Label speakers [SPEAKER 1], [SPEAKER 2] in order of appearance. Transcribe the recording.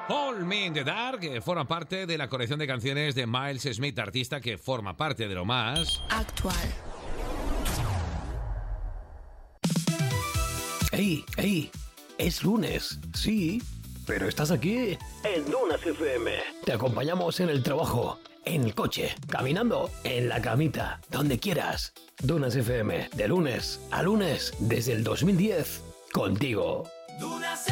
[SPEAKER 1] All Me in the Dark, que forma parte de la colección de canciones de Miles Smith, artista que forma parte de lo más
[SPEAKER 2] actual.
[SPEAKER 3] ¡Ey! ¡Ey! Es lunes, sí, pero estás aquí en Dunas FM. Te acompañamos en el trabajo, en el coche, caminando, en la camita, donde quieras. Dunas FM, de lunes a lunes, desde el 2010, contigo.